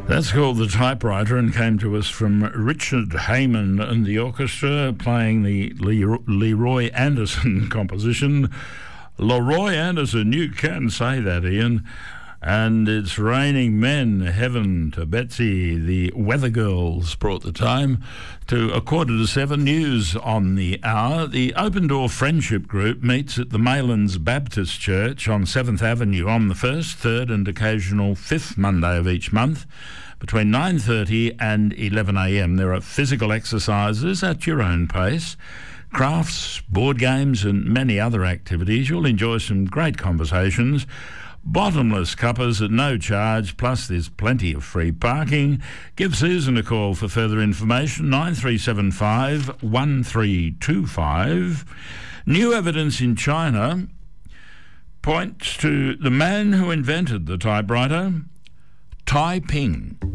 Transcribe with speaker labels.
Speaker 1: That's called The Typewriter and came to us from Richard Heyman and the orchestra playing the Leroy Anderson composition. Leroy Anderson, you can say that, Ian. And it's Raining Men, Heaven to Betsy. The Weather Girls brought the time to 6:45 news on the hour. The Open Door Friendship Group meets at the Maylands Baptist Church on 7th Avenue on the 1st, 3rd and occasional 5th Monday of each month between 9:30 and 11am. There are physical exercises at your own pace, crafts, board games and many other activities. You'll enjoy some great conversations. Bottomless cuppers at no charge, plus there's plenty of free parking. Give Susan a call for further information, 9375 1325. New evidence in China points to the man who invented the typewriter, Tai Ping.